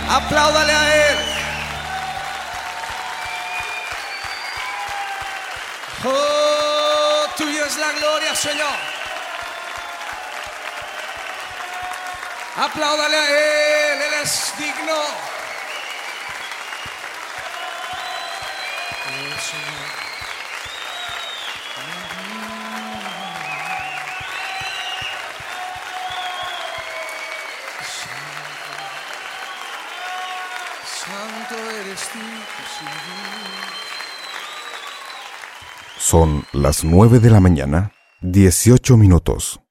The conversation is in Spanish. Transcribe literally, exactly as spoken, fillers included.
Apláudale a Él. Oh, tuya es la gloria, Señor. Apláudale a Él, Él es digno. Oh, Señor. Santo eres tú, Señor. Son las nueve de la mañana, dieciocho minutos.